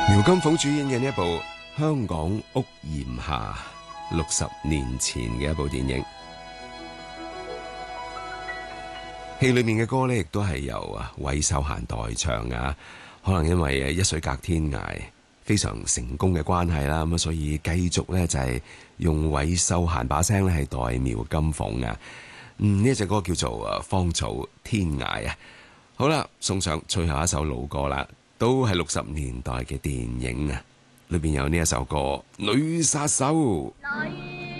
苗金鳳主演嘅呢一部《香港屋檐下》，60年前嘅一部電影。戲裏面嘅歌呢，亦都係由韋秀嫻代唱啊。可能因為一水隔天涯非常成功嘅關係啦，咁所以繼續呢就係用韋秀嫻把聲咧係代苗金鳳啊。呢一隻歌叫做《芳草天涯》啊。好啦，送上最後一首老歌啦，都係60年代嘅電影啊，裏邊有呢一首歌《女殺手》。